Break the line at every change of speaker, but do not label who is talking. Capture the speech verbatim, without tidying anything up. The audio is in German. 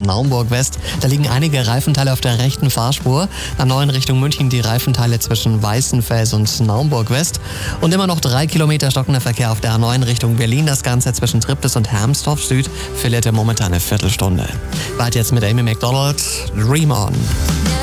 Naumburg West. Da liegen einige Reifenteile auf der rechten Fahrspur. A neun Richtung München die Reifenteile zwischen Weißenfels und Naumburg West. Und immer noch drei Kilometer stockender Verkehr auf der A neun Richtung Berlin. Das Ganze zwischen Triptis und Hermsdorf Süd verliert momentan eine Viertelstunde. Weiter jetzt mit Amy Macdonald, Dream On.